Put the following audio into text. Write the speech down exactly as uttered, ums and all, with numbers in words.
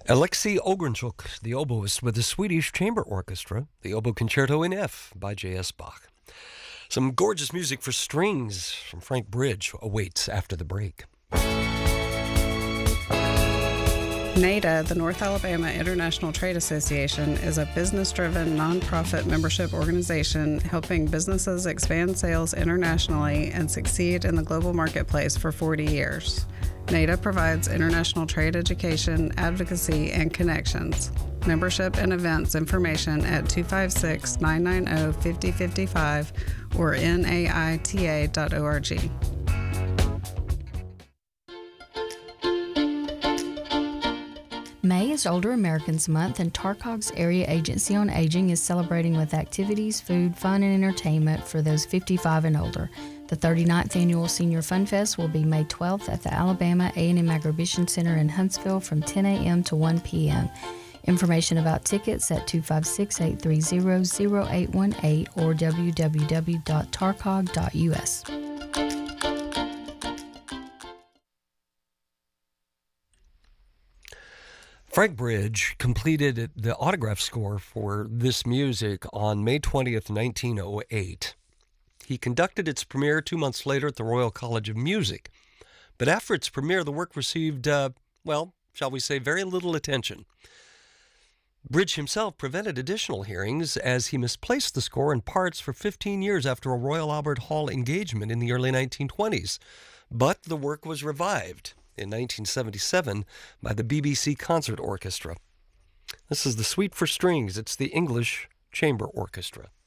Alexei Ogrenchuk, the oboist with the Swedish Chamber Orchestra, the Oboe Concerto in F by J S. Bach. Some gorgeous music for strings from Frank Bridge awaits after the break. NADA, the North Alabama International Trade Association, is a business-driven, nonprofit membership organization helping businesses expand sales internationally and succeed in the global marketplace for forty years. NADA provides international trade education, advocacy, and connections. Membership and events information at two five six, nine nine zero, five zero five five or N A I T A dot org. May is Older Americans Month, and Tarcogg's Area Agency on Aging is celebrating with activities, food, fun, and entertainment for those fifty-five and older. The thirty-ninth Annual Senior Fun Fest will be May twelfth at the Alabama A and M Agribition Center in Huntsville from ten a.m. to one p.m. Information about tickets at two five six, eight three zero, zero eight one eight or w w w dot tarcog dot u s. Frank Bridge completed the autograph score for this music on May twentieth, nineteen oh eight. He conducted its premiere two months later at the Royal College of Music. But after its premiere, the work received, uh, well, shall we say, very little attention. Bridge himself prevented additional hearings as he misplaced the score in parts for fifteen years after a Royal Albert Hall engagement in the early nineteen twenties. But the work was revived in nineteen seventy-seven by the B B C Concert Orchestra. This is the Suite for Strings. It's the English Chamber Orchestra.